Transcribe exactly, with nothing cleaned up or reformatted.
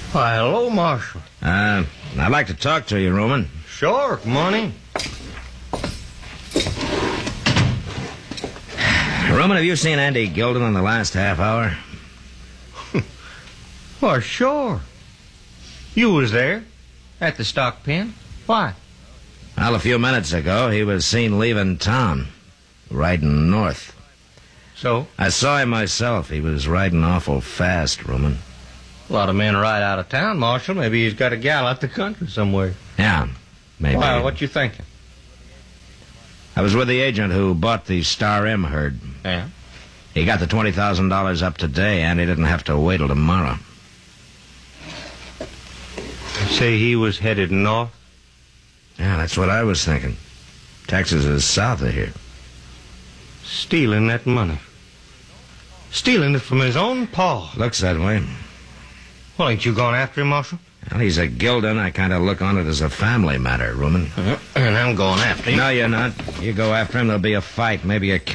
Why, hello, Marshal. Uh, I'd like to talk to you, Roman. Sure, come on in. Roman, have you seen Andy Gilden in the last half hour? Why, sure. You was there, at the stock pen. Why? Well, a few minutes ago, he was seen leaving town, riding north. So? I saw him myself. He was riding awful fast, Roman. A lot of men ride out of town, Marshal. Maybe he's got a gal out the country somewhere. Yeah, maybe. Why, what you thinking? I was with the agent who bought the Star M herd. Yeah? He got the twenty thousand dollars up today, and he didn't have to wait till tomorrow. Say he was headed north? Yeah, that's what I was thinking. Texas is south of here. Stealing that money. Stealing it from his own pa. Looks that way. Well, ain't you going after him, Marshal? Well, he's a Gilden. I kind of look on it as a family matter, Roman. Uh, and I'm going after him. No, you're not. You go after him, there'll be a fight, maybe a